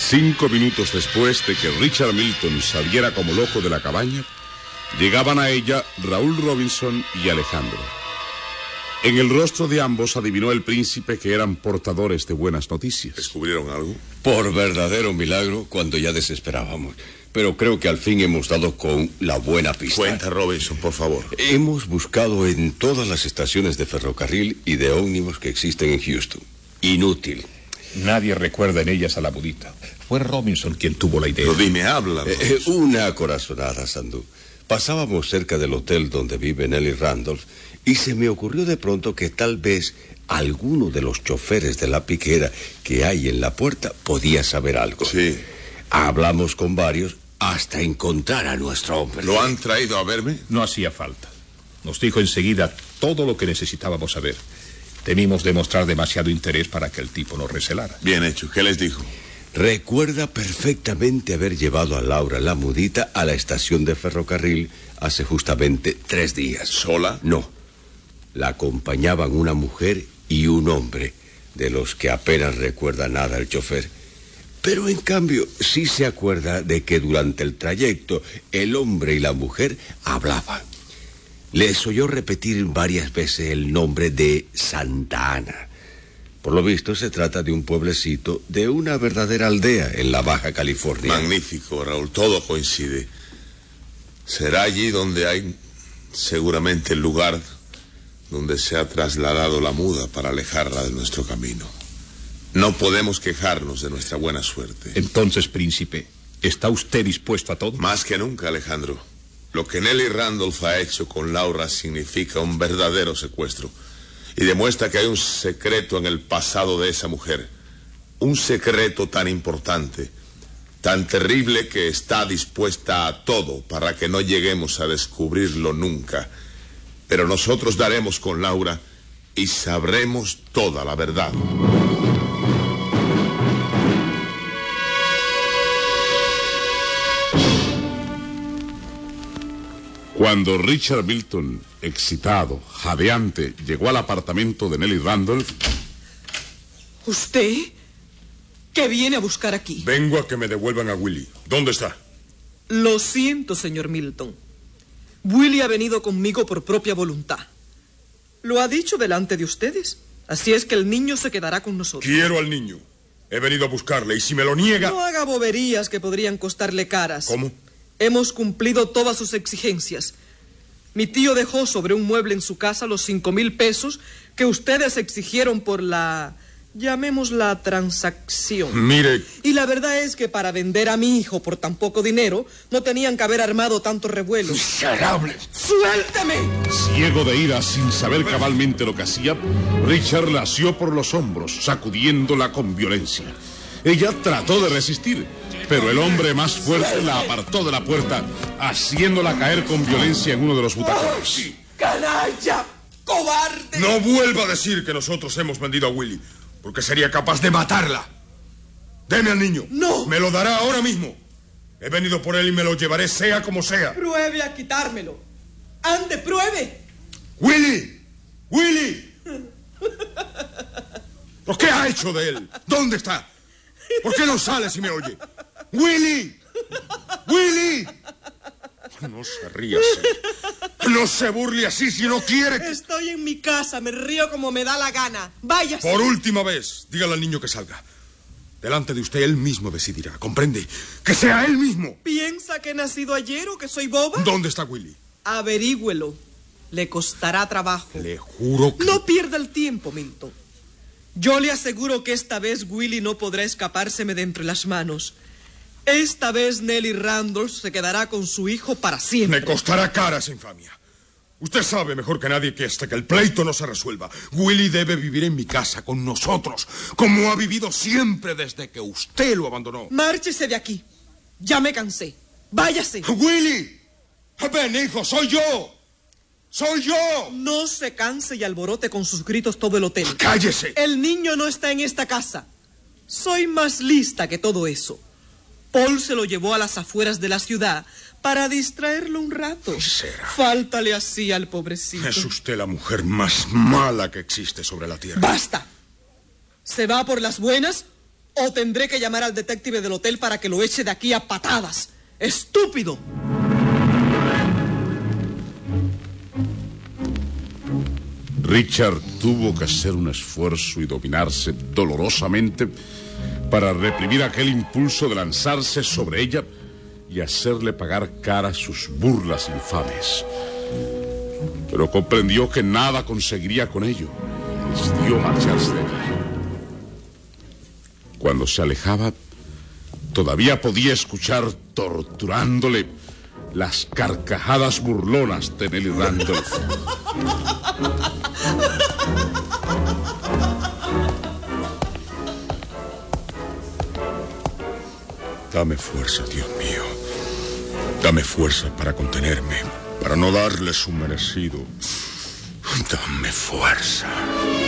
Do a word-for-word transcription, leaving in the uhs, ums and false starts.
Cinco minutos después de que Richard Milton saliera como loco de la cabaña, llegaban a ella Raúl Robinson y Alejandro. En el rostro de ambos adivinó el príncipe que eran portadores de buenas noticias. ¿Descubrieron algo? Por verdadero milagro, cuando ya desesperábamos. Pero creo que al fin hemos dado con la buena pista. Cuenta, Robinson, por favor. Hemos buscado en todas las estaciones de ferrocarril y de ómnibus que existen en Houston. Inútil. Nadie recuerda en ellas a la budita. Fue Robinson quien tuvo la idea. Pero dime, habla. Eh, eh, una corazonada, Sandú. Pasábamos cerca del hotel donde vive Nelly Randolph y se me ocurrió de pronto que tal vez alguno de los choferes de la piquera que hay en la puerta podía saber algo. Sí. Hablamos con varios hasta encontrar a nuestro hombre. ¿Lo han traído a verme? No hacía falta. Nos dijo enseguida todo lo que necesitábamos saber. Temimos demostrar demasiado interés para que el tipo nos recelara. Bien hecho. ¿Qué les dijo? Recuerda perfectamente haber llevado a Laura la mudita a la estación de ferrocarril hace justamente tres días. ¿Sola? No. La acompañaban una mujer y un hombre, de los que apenas recuerda nada el chofer. Pero en cambio sí se acuerda de que durante el trayecto el hombre y la mujer hablaban. Les oyó repetir varias veces el nombre de Santa Ana. Por lo visto se trata de un pueblecito, de una verdadera aldea en la Baja California. Magnífico, Raúl, todo coincide. Será allí donde hay seguramente el lugar donde se ha trasladado la muda para alejarla de nuestro camino. No podemos quejarnos de nuestra buena suerte. Entonces, príncipe, ¿está usted dispuesto a todo? Más que nunca, Alejandro. Lo que Nelly Randolph ha hecho con Laura significa un verdadero secuestro. Y demuestra que hay un secreto en el pasado de esa mujer. Un secreto tan importante, tan terrible que está dispuesta a todo para que no lleguemos a descubrirlo nunca. Pero nosotros daremos con Laura y sabremos toda la verdad. Cuando Richard Milton, excitado, jadeante, llegó al apartamento de Nelly Randolph... ¿Usted? ¿Qué viene a buscar aquí? Vengo a que me devuelvan a Willie. ¿Dónde está? Lo siento, señor Milton. Willie ha venido conmigo por propia voluntad. Lo ha dicho delante de ustedes. Así es que el niño se quedará con nosotros. Quiero al niño. He venido a buscarle y si me lo niega... No haga boberías que podrían costarle caras. ¿Cómo? Hemos cumplido todas sus exigencias. Mi tío dejó sobre un mueble en su casa los cinco mil pesos que ustedes exigieron por la... llamémosla transacción. Mire... Y la verdad es que para vender a mi hijo por tan poco dinero no tenían que haber armado tanto revuelo. ¡Miserables! ¡Suélteme! Ciego de ira, sin saber cabalmente lo que hacía, Richard la asió por los hombros, sacudiéndola con violencia. Ella trató de resistir, pero el hombre más fuerte la apartó de la puerta, haciéndola caer con violencia en uno de los butacones. ¡Canalla! ¡Cobarde! No vuelva a decir que nosotros hemos vendido a Willie, porque sería capaz de matarla. Deme al niño. ¡No! Me lo dará ahora mismo. He venido por él y me lo llevaré sea como sea. Pruebe a quitármelo. ¡Ande, pruebe! ¡Willie! ¡Willie! ¿Pero qué ha hecho de él? ¿Dónde está? ¿Por qué no sale si me oye? ¡Willie! ¡Willie! No se ría así. No se burle así si no quiere que... Estoy en mi casa, me río como me da la gana. Váyase. Por última vez, dígale al niño que salga. Delante de usted él mismo decidirá, ¿comprende? ¡Que sea él mismo! ¿Piensa que he nacido ayer o que soy boba? ¿Dónde está Willie? Averígüelo. Le costará trabajo. Le juro que... No pierda el tiempo, Milton. Yo le aseguro que esta vez Willie no podrá escapárseme de entre las manos. Esta vez Nelly Randolph se quedará con su hijo para siempre. Me costará cara esa infamia. Usted sabe mejor que nadie que hasta que el pleito no se resuelva, Willie debe vivir en mi casa con nosotros, como ha vivido siempre desde que usted lo abandonó. Márchese de aquí. Ya me cansé. Váyase. ¡Willie! ¡Ven, hijo! ¡Soy yo! ¡Soy yo! No se canse y alborote con sus gritos todo el hotel. ¡Cállese! El niño no está en esta casa. Soy más lista que todo eso. Paul se lo llevó a las afueras de la ciudad para distraerlo un rato. Misera. Fáltale así al pobrecito. Es usted la mujer más mala que existe sobre la tierra. ¡Basta! ¿Se va por las buenas o tendré que llamar al detective del hotel para que lo eche de aquí a patadas. ¡Estúpido! Richard tuvo que hacer un esfuerzo y dominarse dolorosamente para reprimir aquel impulso de lanzarse sobre ella y hacerle pagar cara sus burlas infames. Pero comprendió que nada conseguiría con ello y decidió marcharse de allí. Cuando se alejaba, todavía podía escuchar torturándole las carcajadas burlonas de Nelly Randolph. Dame fuerza, Dios mío. Dame fuerza para contenerme, para no darle su merecido. Dame fuerza.